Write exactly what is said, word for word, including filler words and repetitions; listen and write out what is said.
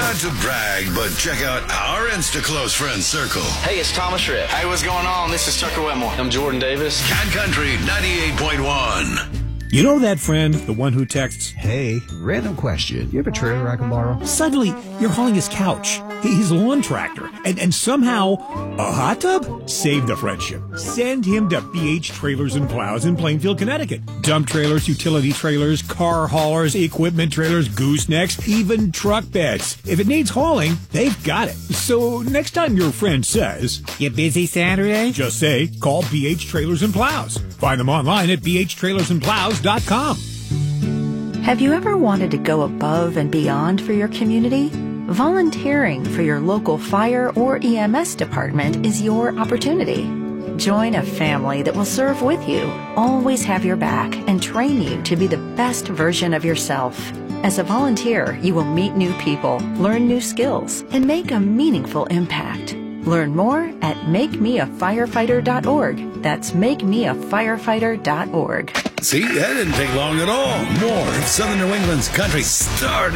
Not to brag, but check out our Insta-close friend circle. Hey, it's Thomas Rhett. Hey, what's going on? This is Tucker Wetmore. I'm Jordan Davis. Cat Country ninety-eight point one. You know that friend, the one who texts, "Hey, random question. You have a trailer I can borrow?" Suddenly, you're hauling his couch, his lawn tractor, and, and somehow a hot tub? Save the friendship. Send him to B H Trailers and Plows in Plainfield, Connecticut. Dump trailers, utility trailers, car haulers, equipment trailers, goosenecks, even truck beds. If it needs hauling, they've got it. So next time your friend says, "You busy Saturday?" just say, "Call B H Trailers and Plows." Find them online at b h trailers and plows dot com. Have you ever wanted to go above and beyond for your community? Volunteering for your local fire or E M S department is your opportunity. Join a family that will serve with you, always have your back, and train you to be the best version of yourself. As a volunteer, you will meet new people, learn new skills, and make a meaningful impact. Learn more at make me a firefighter dot org. That's make me a firefighter dot org. See, that didn't take long at all. More of Southern New England's country star